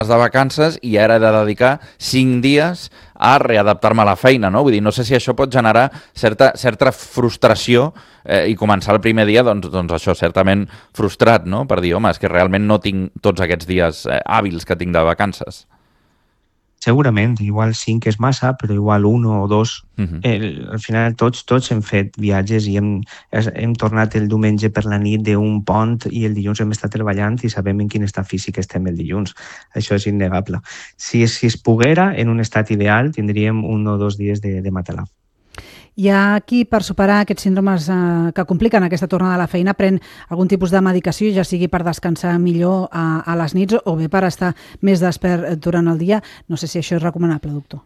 de vacances i ara he de dedicar 5 dies a readaptar-me a la feina, no? Vull dir, no sé si això pot generar certa frustració i començar el primer dia, doncs això, certament frustrat, no? Per dir, home, és que realment no tinc tots aquests dies hàbils que tinc de vacances. Segurament, igual 5 és massa, però igual 1 o 2. Al final tots hem fet viatges i hem tornat el diumenge per la nit d'un pont i el dilluns hem estat treballant i sabem en quin estat físic estem el dilluns. Això és innegable. Si es poguera, en un estat ideal, tindríem 1 o 2 dies de matalà. Hi ha qui, per superar aquests síndromes que compliquen aquesta tornada a la feina, pren algun tipus de medicació, ja sigui per descansar millor a les nits o bé per estar més despert durant el dia. No sé si això és recomanable, doctor.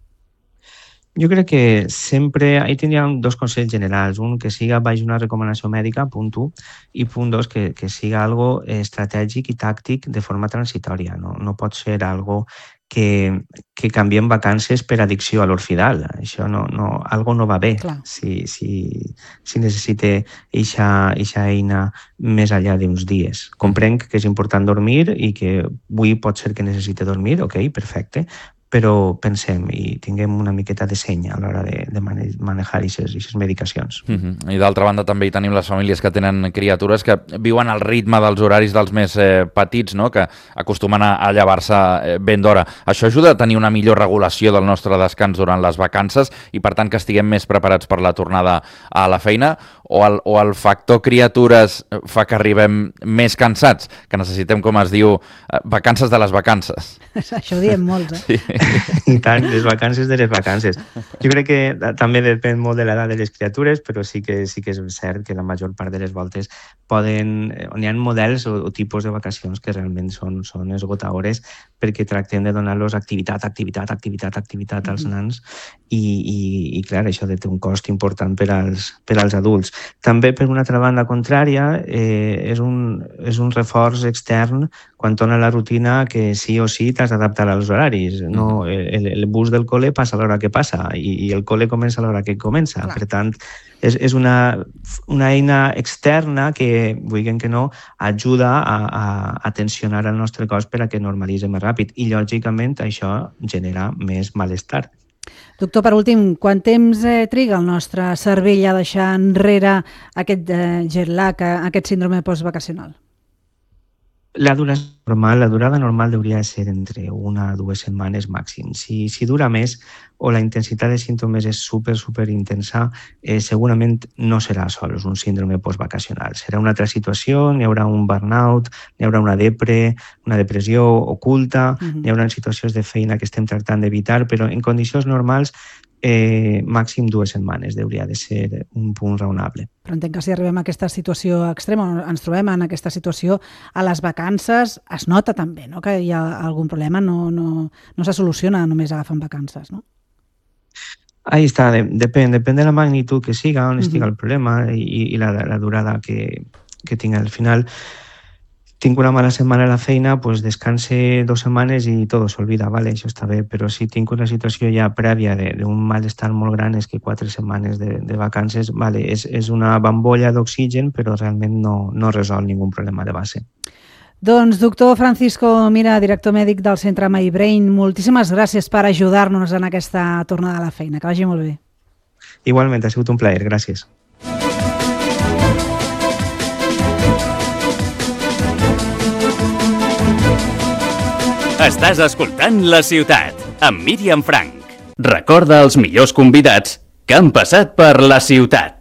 Jo crec que sempre hi tindríem 2 consells generals. Un, que siga baix una recomanació mèdica, punt 1, i punt 2, que siga algo estratègic i tàctic de forma transitòria. No pot ser algo que canviem vacances per addicció a l'orfidal. Això algo no va bé. Clar. Si necessite eixa eina més enllà d'uns dies. Comprenc que és important dormir i que avui pot ser que necessite dormir, ok, perfecte, però pensem i tinguem una miqueta de seny a l'hora de manejar aquestes medicacions. I d'altra banda també hi tenim les famílies que tenen criatures que viuen al ritme dels horaris dels més petits, no? Que acostumen a llevar-se ben d'hora. Això ajuda a tenir una millor regulació del nostre descans durant les vacances i per tant que estiguem més preparats per la tornada a la feina, o el factor criatures fa que arribem més cansats, que necessitem, com es diu, vacances de les vacances. Això ho diem molts, Sí. I tant, les vacances de les vacances. Jo crec que també depèn molt de l'edat de les criatures, però sí que és cert que la major part de les voltes hi ha models o tipus de vacacions que realment són esgotadores perquè tractem de donar-los activitat als nans i clar, això té un cost important per als adults. També, per una altra banda contrària, és un reforç extern quan torna a la rutina que sí o sí t'has d'adaptar als horaris. No, el bus del col·le passa a l'hora que passa i el col·le comença a l'hora que comença. Clar. Per tant, és una eina externa que, vulguem que no, ajuda a tensionar el nostre cos per a que normalitzi més ràpid i, lògicament, això genera més malestar. Doctor, per últim, quant temps triga el nostre cervell a deixar enrere aquest jet lag, aquest síndrome postvacacional? La durada normal hauria de ser entre 1 a 2 setmanes màxim. Si dura més o la intensitat de símptomes és super intensa, segurament no serà sols un síndrome postvacacional. Serà una altra situació, n'hi haurà un burnout, n'hi haurà una depressió oculta, n'hi haurà situacions de feina que estem tractant d'evitar, però en condicions normals màxim 2 setmanes hauria de ser un punt raonable. Però entenc que si arribem a aquesta situació extrema, ens trobem en aquesta situació a les vacances, es nota també, no?, que hi ha algun problema, no se soluciona només agafant vacances, no? Ahí està, depèn de la magnitud que siga, on estiga el problema i la durada que tinga. Al final, tinc una mala setmana a la feina, pues descanse 2 setmanes i tot s'olvida, vale? Això està bé, però si tinc una situació ja prèvia d'un malestar molt gran, és que 4 setmanes de vacances, vale, és una bombolla d'oxigen, però realment no resol ningú problema de base. Doncs, doctor Francisco Mira, director mèdic del Centre MyBrain, moltíssimes gràcies per ajudar-nos en aquesta tornada a la feina. Que vagi molt bé. Igualment, ha sigut un plaer. Gràcies. Estàs escoltant La Ciutat, amb Míriam Frank. Recorda els millors convidats que han passat per La Ciutat.